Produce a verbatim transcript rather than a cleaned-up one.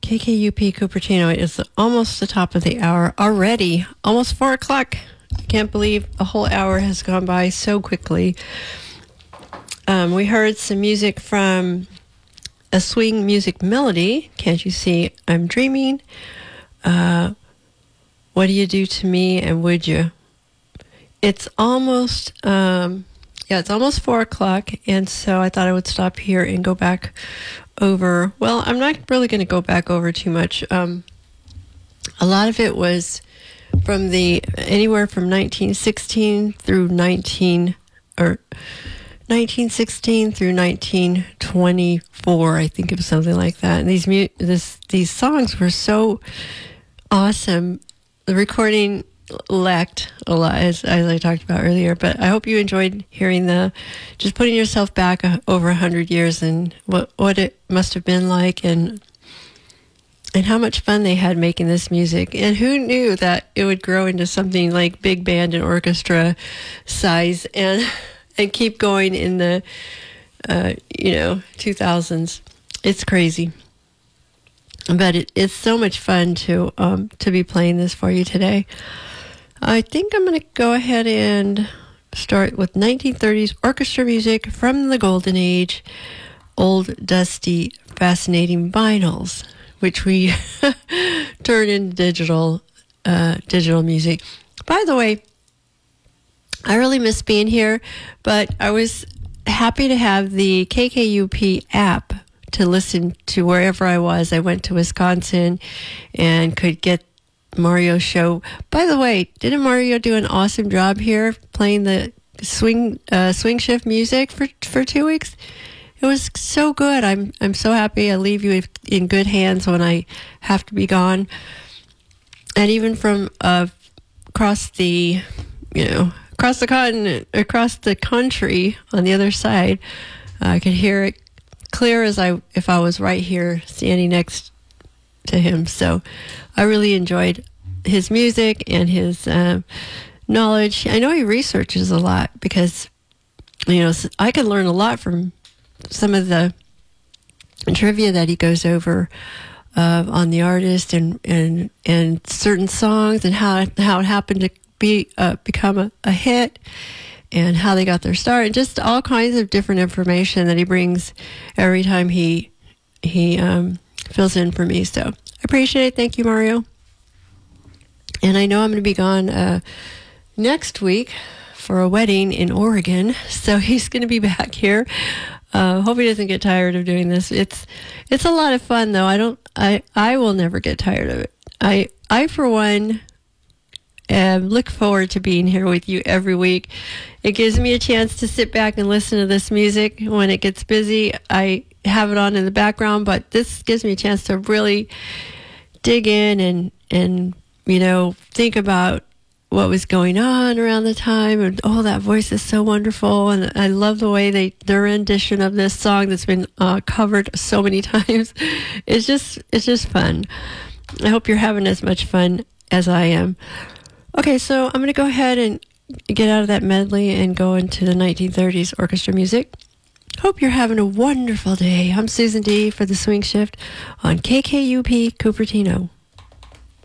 K K U P Cupertino. It is almost the top of the hour already. Almost four o'clock. I can't believe a whole hour has gone by so quickly. Um, we heard some music from a swing music melody. Can't you see I'm dreaming? Uh, what do you do to me, and would you? It's almost, um, yeah, it's almost four o'clock, and so I thought I would stop here and go back over. Well, I'm not really going to go back over too much. Um, a lot of it was from the anywhere from nineteen sixteen through nineteen or nineteen sixteen through nineteen twenty-four. I think it was something like that. And these mu- this these songs were so awesome. The recording lacked a lot, as, as I talked about earlier, but I hope you enjoyed hearing the, just putting yourself back a, over a hundred years and what, what it must have been like, and and how much fun they had making this music. And who knew that it would grow into something like big band and orchestra size and and keep going in the, uh, you know, two thousands. It's crazy. But it, it's so much fun to um, to be playing this for you today. I think I'm going to go ahead and start with nineteen thirties orchestra music from the golden age, old, dusty, fascinating vinyls, which we turn into digital, uh, digital music. By the way, I really miss being here, but I was happy to have the K K U P app to listen to wherever I was. I went to Wisconsin and could get Mario's show. By the way, didn't Mario do an awesome job here playing the swing uh, swing shift music for for two weeks? It was so good. I'm I'm so happy. I leave you in good hands when I have to be gone. And even from uh, across the, you know, across the continent, across the country on the other side, uh, I could hear it clear as I if I was right here standing next to him. So I really enjoyed his music and his um, knowledge. I know he researches a lot because, you know, I can learn a lot from some of the trivia that he goes over uh, on the artist and, and and certain songs and how how it happened to be uh, become a, a hit and how they got their start, and just all kinds of different information that he brings every time he he um, fills in for me. So I appreciate it. Thank you, Mario. And I know I'm going to be gone uh, next week for a wedding in Oregon, so he's going to be back here. Uh, hope he doesn't get tired of doing this. It's it's a lot of fun, though. I don't. I I will never get tired of it. I I for one. Um, look forward to being here with you every week. It gives me a chance to sit back and listen to this music when it gets busy. I have it on in the background, but this gives me a chance to really dig in and, and you know, think about what was going on around the time. And oh, that voice is so wonderful. And I love the way they their rendition of this song that's been uh, covered so many times. It's just it's just fun. I hope you're having as much fun as I am. Okay, so I'm going to go ahead and get out of that medley and go into the nineteen thirties orchestra music. Hope you're having a wonderful day. I'm Susan D. for the Swing Shift on K K U P Cupertino.